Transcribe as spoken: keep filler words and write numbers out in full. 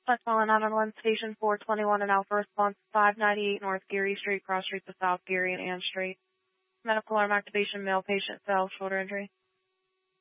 Westmoreland nine one one, Station four twenty-one and Alpha Response five ninety-eight North Geary Street, cross street to South Geary and Ann Street. Medical arm activation, male patient, fell, shoulder injury.